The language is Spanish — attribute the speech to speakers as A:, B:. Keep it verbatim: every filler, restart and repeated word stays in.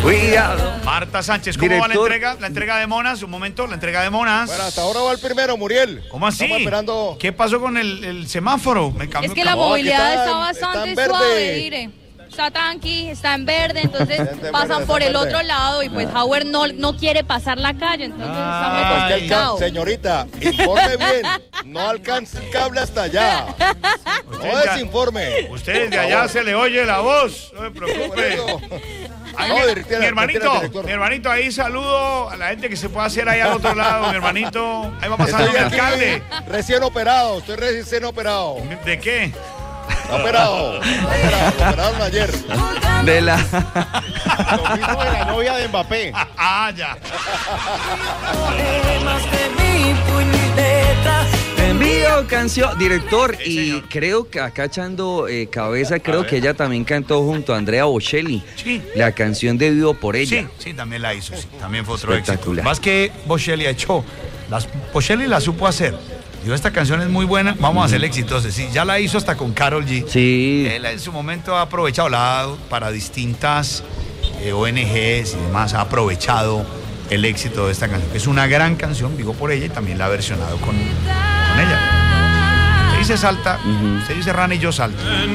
A: Cuidado.
B: Marta Sánchez, ¿cómo
A: Director.
B: va la entrega? La entrega de Monas, un momento, la entrega de Monas.
C: Bueno, hasta ahora va el primero, Muriel.
B: ¿Cómo así?
C: Estamos esperando.
B: ¿Qué pasó con el, el semáforo? Me cambió,
D: Es que la
B: cambió.
D: movilidad
C: está
D: está,
C: en-
D: bastante
C: está en
D: suave,
C: verde.
D: dire. Está tranqui, está en verde, entonces
C: Está en verde,
D: pasan
C: está
D: por
C: en
D: el
C: verde.
D: otro lado y pues Howard no, no quiere pasar la calle, entonces está muy
B: Ay.
C: Es que el ca-
D: complicado.
C: señorita, informe bien. No alcanza el cable hasta allá. No
B: Usted ya-
C: desinforme.
B: Usted de allá se le oye la voz, no se
C: Por
B: preocupe.
C: eso.
B: Ay,
C: No,
B: mi,
C: directora,
B: mi
C: retira,
B: hermanito,
C: director.
B: mi hermanito, ahí saludo a la gente que se puede hacer ahí al otro lado, mi hermanito. Ahí va pasando
C: Estoy
B: mi
C: aquí
B: alcalde.
C: recién operado. Estoy recién operado.
B: ¿De qué?
C: Operado. Operado. Lo operaron ayer.
A: De la...
C: Lo mismo de la novia de Mbappé.
B: Ah, ya.
A: Te envío canción, director,
B: Sí,
A: y
B: señor.
A: creo que acá echando eh, cabeza, creo
B: ver.
A: que ella también cantó junto a Andrea Bocelli,
B: Sí.
A: la canción de Vivo por ella.
B: Sí, sí, también la hizo, sí. También fue otro éxito.
A: Espectacular.
B: Más que Bocelli ha hecho, las, Bocelli la supo hacer. Digo, esta canción es muy buena, vamos a hacerla exitosa. Sí, ya la hizo hasta con Karol G.
A: Sí,
B: Él en su momento ha aprovechado, la ha dado para distintas eh, O N Gs y demás, ha aprovechado el éxito de esta canción. Es una gran canción, digo por ella, y también la ha versionado con, con ella. Usted dice salta,
A: Ujú.
B: usted dice rana y yo salto.